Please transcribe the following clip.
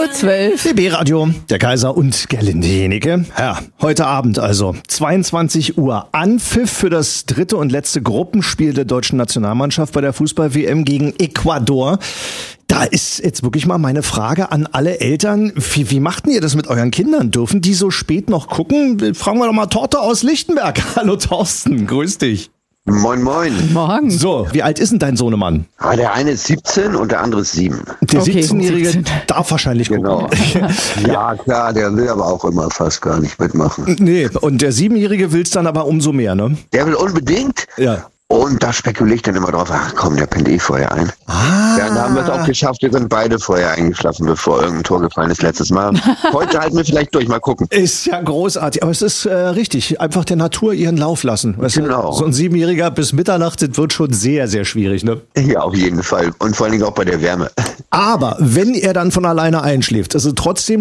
12 Uhr. DB-Radio, der Kaiser und Gerlinde Jenecke. Ja, heute Abend also 22 Uhr Anpfiff für das dritte und letzte Gruppenspiel der deutschen Nationalmannschaft bei der Fußball-WM gegen Ecuador. Da ist jetzt wirklich mal meine Frage an alle Eltern. Wie macht denn ihr das mit euren Kindern? Dürfen die so spät noch gucken? Fragen wir doch mal Torte aus Lichtenberg. Hallo Thorsten, grüß dich. Moin, moin. Morgen. So, wie alt ist denn dein Sohnemann? Der eine ist 17 und der andere ist 7. Der Okay, 17-Jährige 17. darf wahrscheinlich gucken. Genau. Ja, klar, der will aber auch immer fast gar nicht mitmachen. Nee, und der 7-Jährige will's dann aber umso mehr, ne? Der will unbedingt. Ja. Und da spekuliere ich dann immer drauf, ach komm, der pennt vorher ein. Dann haben wir es auch geschafft, wir sind beide vorher eingeschlafen, bevor irgendein Tor gefallen ist letztes Mal. Heute halten wir vielleicht durch, mal gucken. Ist ja großartig, aber es ist richtig, einfach der Natur ihren Lauf lassen. Weißt Genau. du, so ein 7-Jähriger bis Mitternacht, das wird schon sehr, sehr schwierig, ne? Ja, auf jeden Fall. Und vor allen Dingen auch bei der Wärme. Aber wenn er dann von alleine einschläft, also trotzdem